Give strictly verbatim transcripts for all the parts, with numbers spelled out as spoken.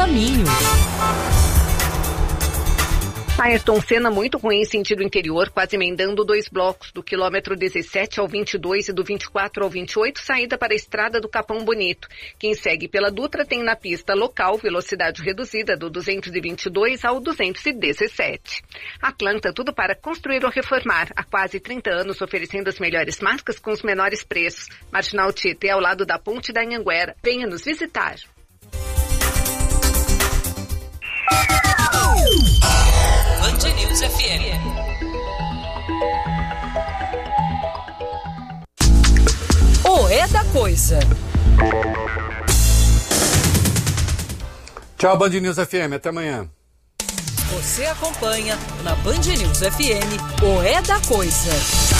caminho. Ayrton Senna muito ruim em sentido interior, quase emendando dois blocos, do quilômetro dezessete ao vinte e dois e do vinte e quatro ao vinte e oito, saída para a estrada do Capão Bonito. Quem segue pela Dutra tem na pista local velocidade reduzida do duzentos e vinte e dois ao duzentos e dezessete. Atlanta, tudo para construir ou reformar. Há quase trinta anos oferecendo as melhores marcas com os menores preços. Marginal Tietê, ao lado da Ponte da Anhanguera. Venha nos visitar. Band News F M. O É da Coisa. Tchau, Band News F M. Até amanhã. Você acompanha na Band News F M o É da Coisa.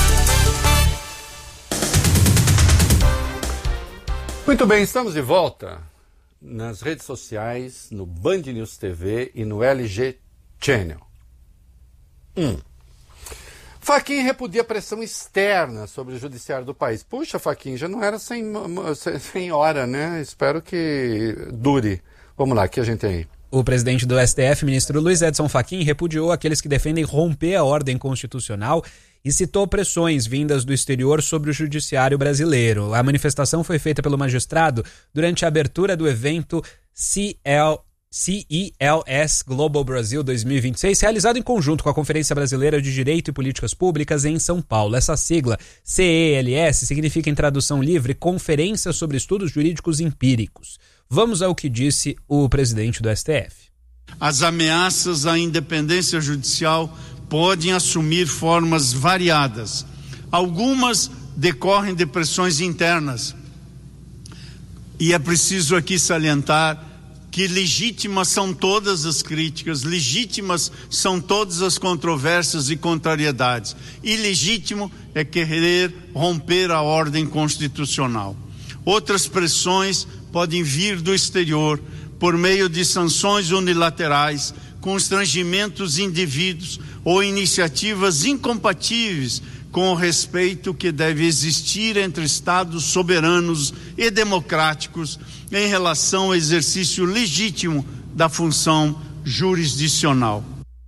Muito bem, estamos de volta nas redes sociais, no Band News T V e no L G Channel. Um. Fachin repudia pressão externa sobre o judiciário do país. Puxa, Fachin, já não era sem, sem hora, né? Espero que dure. Vamos lá, o que a gente tem aí? O presidente do S T F, ministro Luiz Edson Fachin, repudiou aqueles que defendem romper a ordem constitucional e citou pressões vindas do exterior sobre o judiciário brasileiro. A manifestação foi feita pelo magistrado durante a abertura do evento C L C E L S Global Brasil dois mil e vinte e seis, realizado em conjunto com a Conferência Brasileira de Direito e Políticas Públicas em São Paulo. Essa sigla, C E L S, significa em tradução livre Conferência sobre Estudos Jurídicos Empíricos. Vamos ao que disse o presidente do S T F. As ameaças à independência judicial podem assumir formas variadas. Algumas decorrem de pressões internas. E é preciso aqui salientar que legítimas são todas as críticas, legítimas são todas as controvérsias e contrariedades. Ilegítimo é querer romper a ordem constitucional. Outras pressões podem vir do exterior por meio de sanções unilaterais, constrangimentos indivíduos ou iniciativas incompatíveis com o respeito que deve existir entre Estados soberanos e democráticos em relação ao exercício legítimo da função jurisdicional.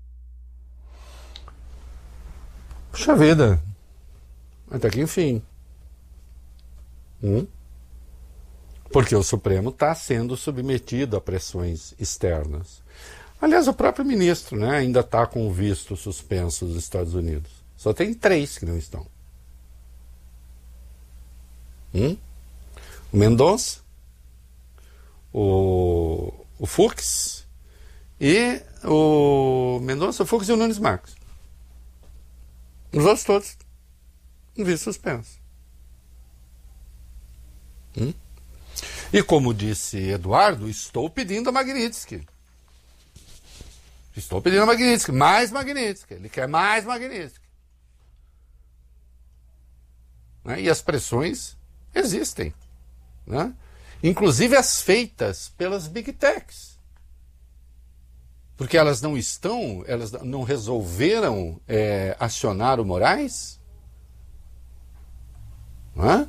Puxa vida, até que enfim. Hum? Porque o Supremo está sendo submetido a pressões externas. Aliás, o próprio ministro, né, ainda está com o visto suspenso dos Estados Unidos. Só tem três que não estão. Hum? O Mendonça, o, o Fux e o Mendonça, o Fux e o Nunes Marques. Os outros todos com visto suspenso. Hum? E como disse Eduardo, estou pedindo a Magnitsky. Estou pedindo a Magnitsky, mais Magnitsky. Ele quer mais Magnitsky. Né? E as pressões existem. Né? Inclusive as feitas pelas Big Techs. Porque elas não estão, elas não resolveram é, acionar o Moraes? Não é?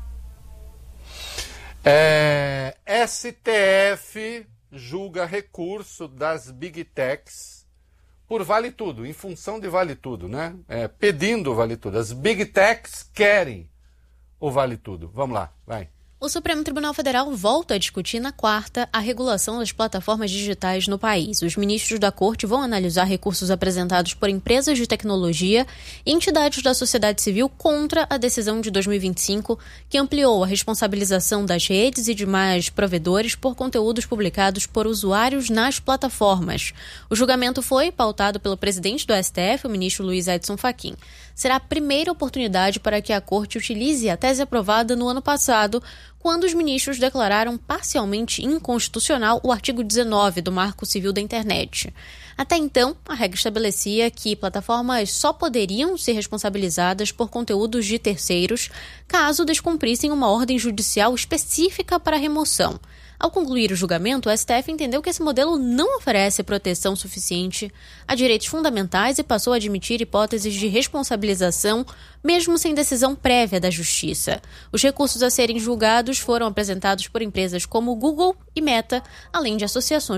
É, S T F julga recurso das Big Techs por Vale Tudo, em função de Vale Tudo, né? É, pedindo o Vale Tudo. As Big Techs querem o Vale Tudo. Vamos lá, vai. O Supremo Tribunal Federal volta a discutir na quarta a regulação das plataformas digitais no país. Os ministros da Corte vão analisar recursos apresentados por empresas de tecnologia e entidades da sociedade civil contra a decisão de dois mil e vinte e cinco, que ampliou a responsabilização das redes e demais provedores por conteúdos publicados por usuários nas plataformas. O julgamento foi pautado pelo presidente do S T F, o ministro Luiz Edson Fachin. Será a primeira oportunidade para que a Corte utilize a tese aprovada no ano passado, quando os ministros declararam parcialmente inconstitucional o artigo dezenove do Marco Civil da Internet. Até então, a regra estabelecia que plataformas só poderiam ser responsabilizadas por conteúdos de terceiros caso descumprissem uma ordem judicial específica para remoção. Ao concluir o julgamento, o S T F entendeu que esse modelo não oferece proteção suficiente a direitos fundamentais e passou a admitir hipóteses de responsabilização, mesmo sem decisão prévia da Justiça. Os recursos a serem julgados foram apresentados por empresas como Google e Meta, além de associações